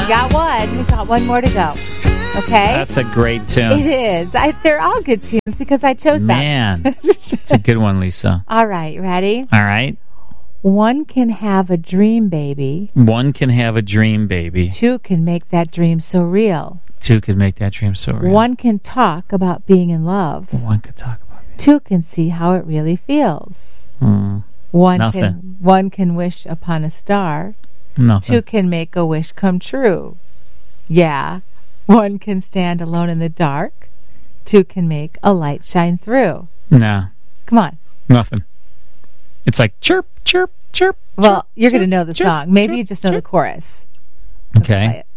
You got one. You got one more to go. Okay? That's a great tune. It is. They're all good tunes because I chose them. Man, it's a good one, Lisa. All right, ready? All right. One can have a dream baby. One can have a dream baby. Two can make that dream so real. Two can make that dream so real. One can talk about being in love. One could talk about it. Two can see how it really feels. Nothing. One can wish upon a star. Nothing. Two can make a wish come true. Yeah. One can stand alone in the dark. Two can make a light shine through. No. Come on. Nothing. It's like chirp, chirp, chirp. Well, chirp, you're going to chirp, know the chirp, song. Maybe chirp, you just know chirp. the chorus. Okay.